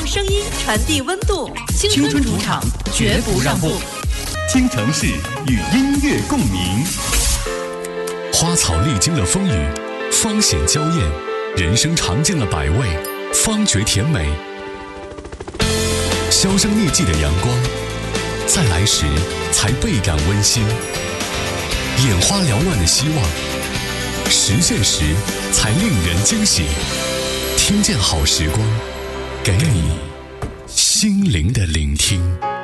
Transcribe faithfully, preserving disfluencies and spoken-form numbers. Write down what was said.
声音，传递温度。 青春主场，绝不让步。 京城市与音乐共鸣。 花草历经了风雨，芳显娇艳；人生尝尽了百味，方觉甜美。销声匿迹的阳光，在来时才倍感温馨；眼花缭乱的希望，实现时才令人惊喜。听见好时光，给你心灵的聆听。